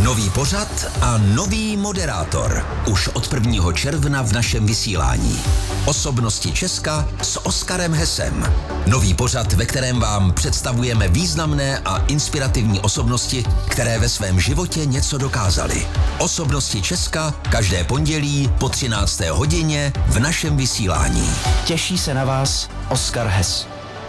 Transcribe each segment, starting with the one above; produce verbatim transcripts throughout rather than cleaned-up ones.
Nový pořad a nový moderátor. Už od prvního června v našem vysílání. Osobnosti Česka s Oskarem Hesem. Nový pořad, ve kterém vám představujeme významné a inspirativní osobnosti, které ve svém životě něco dokázaly. Osobnosti Česka každé pondělí po třinácté hodině v našem vysílání. Těší se na vás Oskar Hes.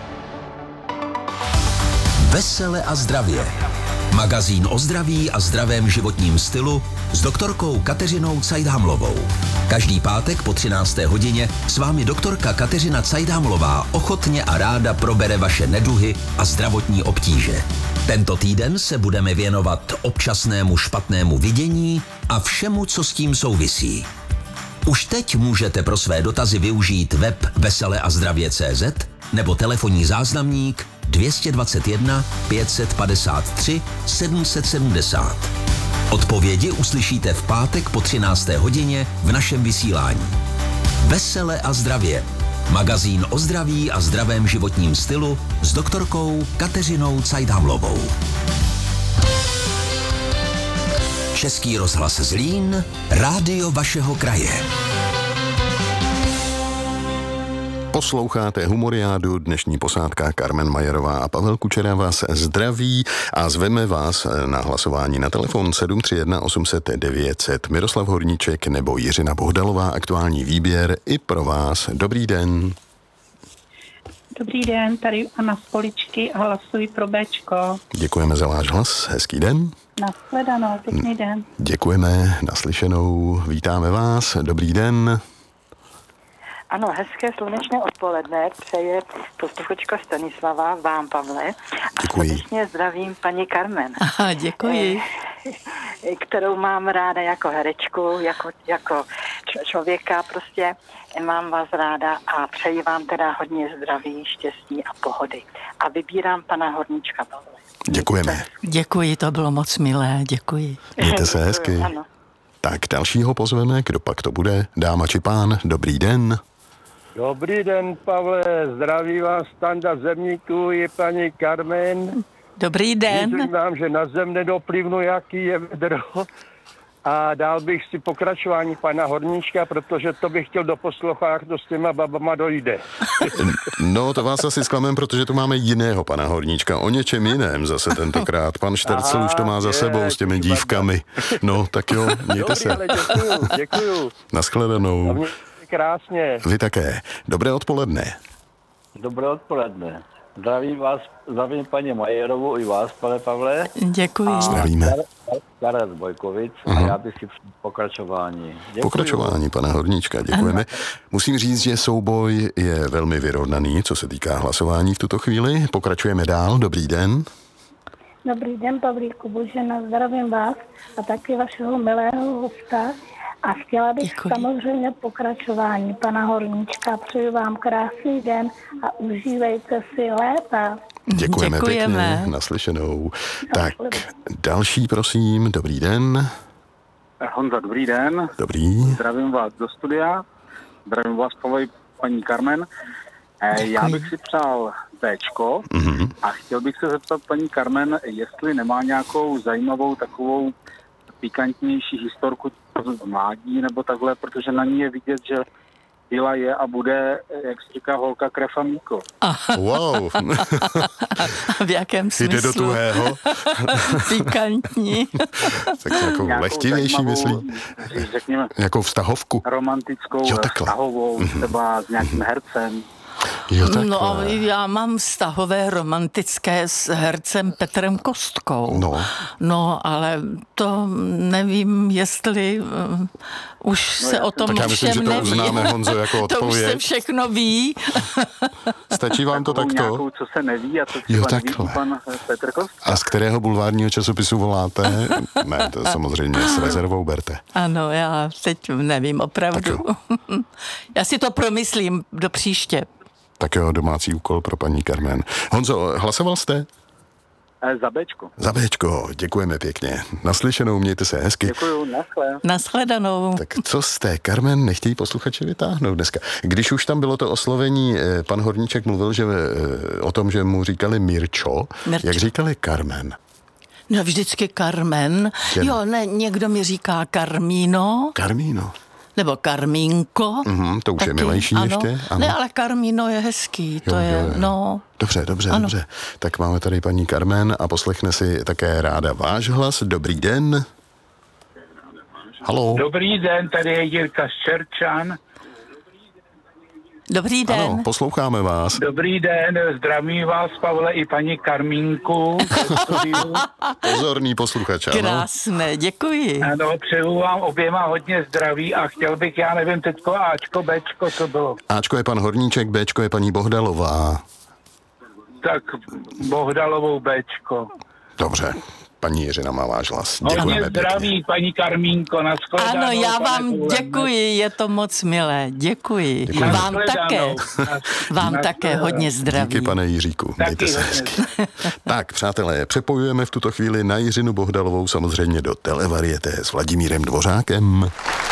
Vesele a zdravě. Magazín o zdraví a zdravém životním stylu s doktorkou Kateřinou Cajdámlovou. Každý pátek po třinácté hodině s vámi doktorka Kateřina Cajdámlová ochotně a ráda probere vaše neduhy a zdravotní obtíže. Tento týden se budeme věnovat občasnému špatnému vidění a všemu, co s tím souvisí. Už teď můžete pro své dotazy využít web vesele a zdravě tečka cé zet nebo telefonní záznamník dvě stě dvacet jedna pět set padesát tři sedm set sedmdesát. Odpovědi uslyšíte v pátek po třinácté hodině v našem vysílání. Vesele a zdravě. Magazín o zdraví a zdravém životním stylu s doktorkou Kateřinou Cajdámlovou. Český rozhlas Zlín, rádio vašeho kraje. Posloucháte Humoriádu, dnešní posádka Carmen Majerová a Pavel Kučera vás zdraví a zveme vás na hlasování na telefon sedm tři jedna osm set devět set. Miroslav Horníček nebo Jiřina Bohdalová, aktuální výběr i pro vás. Dobrý den. Dobrý den, tady Anna z Poličky a hlasuji pro Béčko. Děkujeme za váš hlas, hezký den. Nashledanou, pěkný den. Děkujeme, naslyšenou, vítáme vás, dobrý den. Ano, hezké slunečné odpoledne přeje posluchačka Stanislava, vám, Pavle. Děkuji. A srdečně zdravím paní Carmen. Aha, děkuji. Eh, kterou mám ráda jako herečku, jako, jako člověka, prostě mám vás ráda a přeji vám teda hodně zdraví, štěstí a pohody. A vybírám pana Horníčka, Pavle. Děkujeme. Děkuji, to bylo moc milé, děkuji. Mějte se hezky. Ano. Tak dalšího pozveme, kdo pak to bude, dáma či pán, dobrý den. Dobrý den, Pavle, zdraví vás Standa Zemníků, je paní Carmen. Dobrý den. Myslím vám, že na zem nedoplivnu, jaký je vedro. A dál bych si pokračování pana Horníčka, protože to bych chtěl do poslouchat, kdo s těma babama dojde. No, to vás asi zklamem, protože tu máme jiného pana Horníčka, o něčem jiném zase tentokrát. Pan Štercel už to má za sebou s těmi dívkami. No, tak jo, mějte Dobrý, se. ale děkuju, děkuju. Naschledanou. Krásně. Vy také. Dobré odpoledne. Dobré odpoledne. Zdravím vás, zdravím paní Majerovou i vás, pane Pavle. Děkuji. A Zdravíme. Karel Bojkovic a Aha. já bych si přijel pokračování. Děkuji. Pokračování pana Horníčka, děkujeme. Musím říct, že souboj je velmi vyrovnaný, co se týká hlasování v tuto chvíli. Pokračujeme dál. Dobrý den. Dobrý den, Pavlíku, Božena, zdravím vás a taky vašeho milého hosta. A chtěla bych Děkuji. samozřejmě pokračování pana Horníčka. Přeju vám krásný den a užívejte si léta. Děkujeme, Děkujeme. pěkně. Naslyšenou. Tak, další, prosím. Dobrý den. Honza, dobrý den. Dobrý. Zdravím vás do studia. Zdravím vás, Pavel, paní Carmen. Eh, já bych si přál Béčko Mhm. a chtěl bych se zeptat paní Carmen, jestli nemá nějakou zajímavou takovou pikantnější historku z mládí nebo takhle, protože na ní je vidět, že byla je a bude, jak se říká, holka, krev a mlíko. Wow. V jakém smyslu? Jde do tuhého. Pikantní. Tak jako lehtivější, myslí. Řekněme, Jakou vztahovku. romantickou, Jo, takhle. vztahovou, třeba s nějakým hercem. Jo, takhle. No, já mám vztahové romantické s hercem Petrem Kostkou. No. No, ale to nevím, jestli uh, už No, se já o tom Tak já myslím, všem že to neví. uznáme, Honzo, jako To už se odpověď. všechno ví. Stačí vám to Takovou takto? nějakou, co se neví a co Jo, třeba neví takhle. pan eh, Petr Kostka. A z kterého bulvárního časopisu voláte? Ne, to samozřejmě s rezervou berte. Ano, já teď nevím opravdu. Já si to promyslím do příště. Tak jo, domácí úkol pro paní Carmen. Honzo, hlasoval jste? Eh, Za Béčko. Za Béčko, děkujeme pěkně. Naslyšenou, mějte se hezky. Děkuju, naschle. Nashledanou. Tak co jste, Carmen, nechtějí posluchači vytáhnout dneska? Když už tam bylo to oslovení, eh, pan Horníček mluvil že, eh, o tom, že mu říkali Mirčo. Mirčo. Jak říkali Carmen? No vždycky Carmen. Žena. Jo, ne, někdo mi říká Carmíno. Carmíno. Nebo Carmínko. Mm, to už taky, je milejší ano. ještě. Ano. Ne, ale Carmíno je hezký. To jo, je, jo, jo. no... Dobře, dobře, ano. dobře. Tak máme tady paní Carmen a poslechne si také ráda váš hlas. Dobrý den. Haló. Dobrý den, tady je Jirka Ščerčan. Dobrý den. Ano, posloucháme vás. Dobrý den, zdravím vás, Pavle, i paní Karmínku. Pozorný posluchač, ano. Krásné, děkuji. Ano, přeju vám oběma hodně zdraví a chtěl bych, já nevím, teďko Ačko, Bčko, co bylo. Ačko je pan Horníček, Bčko je paní Bohdalová. Tak Bohdalovou Bčko. Dobře. Paní Jiřina má váš hlas. Hodně Děkujeme zdraví, pěkně. paní Karmínko, nashledanou. Ano, já vám pane děkuji, je to moc milé. Děkuji. Děkuji. Vám také. Nashledanou. Vám také hodně zdraví. Díky, pane Jiříku. Taky Mějte se hodně. hezky. Tak, přátelé, přepojujeme v tuto chvíli na Jiřinu Bohdalovou samozřejmě do Televarieté s Vladimírem Dvořákem.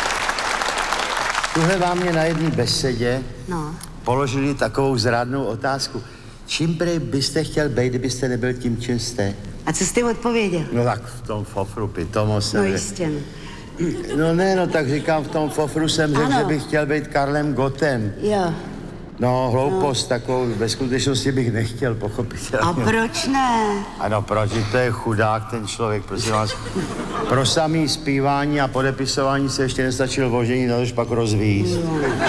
Tuhle vám mě na jedné besedě No. položili takovou zrádnou otázku. Čím prej byste chtěl být, kdybyste nebyl tím, čím jste? A co jste odpověděl? No tak v tom fofru pitomo jsem No řekl. jistě. No ne, no tak říkám, v tom fofru jsem řekl, Ano. že bych chtěl být Karlem Gottem. Jo. No, hloupost no. takovou ve skutečnosti bych nechtěl, pochopitelně. A proč ne? Ano, proč? To je chudák ten člověk, prosím vás. Pro samý zpívání a podepisování se ještě nestačil vožení, na tož pak rozvíz.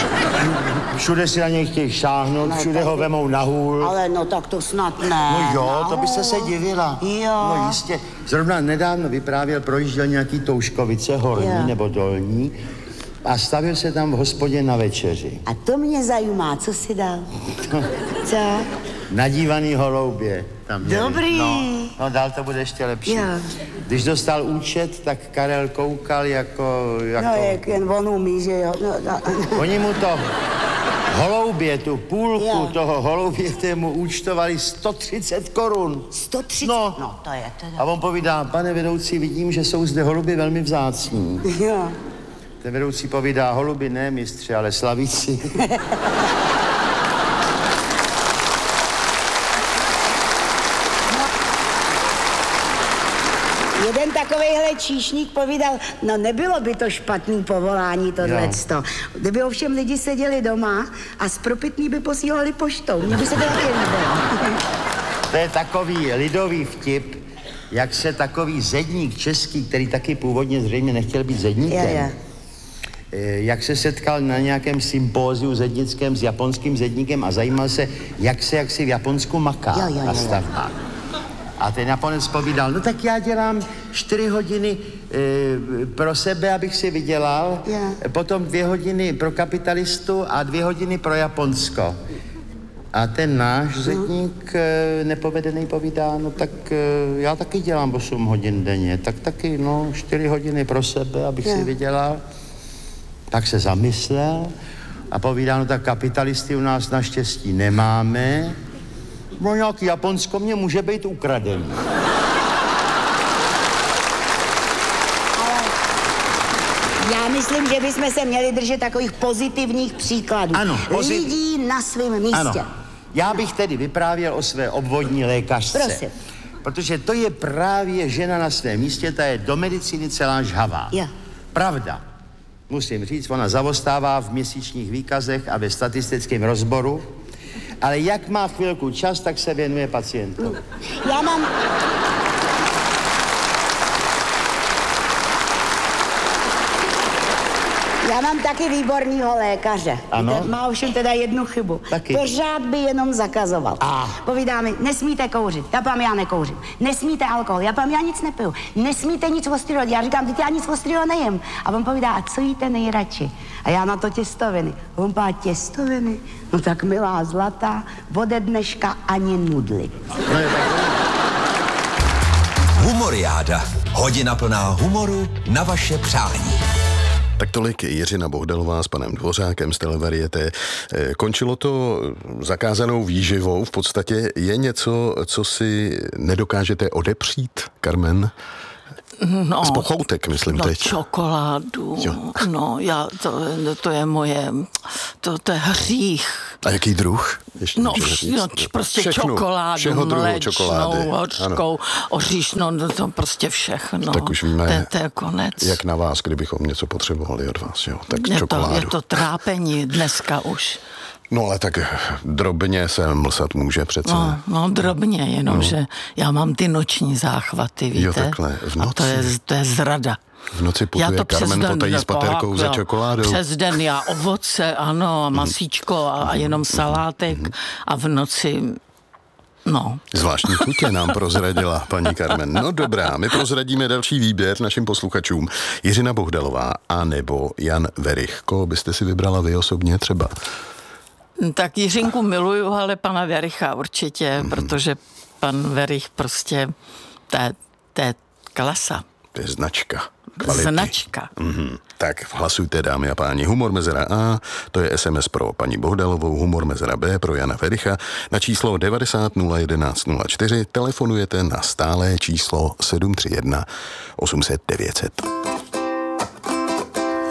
Všude si na něj chtějí šáhnout, No, všude ho taky. vemou na hůl. Ale no tak to snad ne. No jo, No. to byste se divila. Jo. No jistě. Zrovna nedávno vyprávěl, projížděl nějaký Touškovice, horní Jo. nebo dolní, a stavil se tam v hospodě na večeři. A to mě zajímá, co si dal? Co? Nadívaný holoubě tam měli. Dobrý. No, no dál to bude ještě lepší. Jo. Když dostal účet, tak Karel koukal jako... jako... No jak jen on umí, že jo. No, no. Oni mu to holoubě, tu půlku Jo. toho holoubě, mu účtovali sto třicet korun. sto třicet? No. No to je teda. A on povídá, pane vedoucí, vidím, že jsou zde holuby velmi vzácní. Jo. Ten vedoucí povídá, holuby ne, mistři, ale slavíci. Jeden takovejhle číšník povídal, no nebylo by to špatný povolání tohleto. Kdyby ovšem lidi seděli doma a z propitný by posílali poštou. Mně by se to taky líbilo. To je takový lidový vtip, jak se takový zedník český, který taky původně zřejmě nechtěl být zedníkem, Je, je. eh, jak se setkal na nějakém sympóziu zednickém s japonským zedníkem a zajímal se, jak se jaksi v Japonsku maká Jo, jo, jo, na jo. stavbách. A ten Japonec povídal, no tak já dělám čtyři hodiny e, pro sebe, abych si vydělal, Jo. potom dvě hodiny pro kapitalistu a dvě hodiny pro Japonsko. A ten náš zedník e, nepovedený povídá, no tak e, já taky dělám osm hodin denně, tak taky, no, čtyři hodiny pro sebe, abych Jo. si vydělal. Tak se zamyslel a povídá, no tak kapitalisty u nás naštěstí nemáme, no nějaký Japonsko mě může být ukradený. Já myslím, že bychom se měli držet takových pozitivních příkladů. Ano, pozit- Lidí na svém místě. Ano. Já bych tedy vyprávěl o své obvodní lékařce. Prosím. Protože to je právě žena na svém místě, ta je do medicíny celá žhavá. Jo. Pravda. Musím říct, ona zavostává v měsíčních výkazech a ve statistickém rozboru, ale jak má chvilku čas, tak se věnuje pacientům. Já mám... Já mám taky výbornýho lékaře. Ano? Víte, má ovšem teda jednu chybu. Taky. Pořád by jenom zakazoval. Ah. Povídá mi, nesmíte kouřit. Já pám, já nekouřím. Nesmíte alkohol. Já pám, já nic nepiju. Nesmíte nic ostrého. Já říkám, teď já nic ostrého nejím. A on povídá, a co jíte nejradši? A já na to těstoviny. A on pá, těstoviny? No tak milá zlatá, ode dneška ani nudly. No je tak. Humoriáda. Hodina plná humoru na vaše přání. Tak tolik Jiřina Bohdalová s panem Dvořákem z Televarieté. Končilo to zakázanou výživou. V podstatě je něco, co si nedokážete odepřít, Carmen? No, Z pochoutek, myslím no, teď. čokoládu. Jo. No, já, to, to je moje, to, to je hřích. A jaký druh? Ještě no, no prostě všechno, čokoládu, všeho druhu mléčnou, čokolády. hořkou, oříšnou, no to prostě všechno. Tak už víme, to, to je konec. Jak na vás, kdybychom něco potřebovali od vás, jo? Tak je čokoládu. To, je to trápení dneska už. No ale tak drobně se mlsat může přece. No, no drobně, jenomže no. Já mám ty noční záchvaty, víte? Jo, takhle, v noci. A to je, to je zrada. V noci putuje Carmen potají s paterkou tak, za čokoládou. Přes den já ovoce, ano, a masíčko a, a jenom salátek a v noci, no. Zvláštní chutě nám prozradila paní Carmen. No dobrá, my prozradíme další výběr našim posluchačům. Jiřina Bohdalová a nebo Jan Werich. Koho byste si vybrala vy osobně třeba? Tak Jiřinku miluju, ale pana Wericha určitě, mm. protože pan Werich prostě, to je klasa. To je značka. Kvality. Značka. Mm-hmm. Tak hlasujte, dámy a páni. Humor mezera A, to je es em es pro paní Bohdalovou, humor mezera B pro Jana Wericha. Na číslo devadesát nula jedenáct nula čtyři telefonujete na stálé číslo sedm tři jedna osm set devět set.